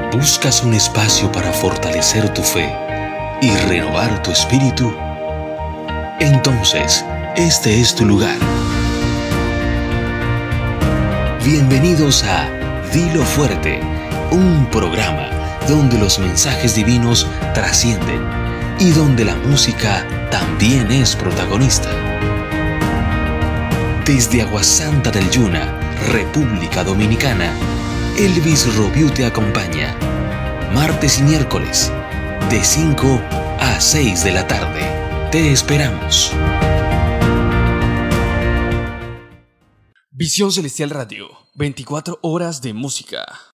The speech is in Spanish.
¿Buscas un espacio para fortalecer tu fe y renovar tu espíritu? Entonces, este es tu lugar. Bienvenidos a Dilo Fuerte, un programa donde los mensajes divinos trascienden y donde la música también es protagonista. Desde Aguasanta del Yuna, República Dominicana, Elvis Robiu te acompaña, martes y miércoles, de 5 a 6 de la tarde. Te esperamos. Visión Celestial Radio, 24 horas de música.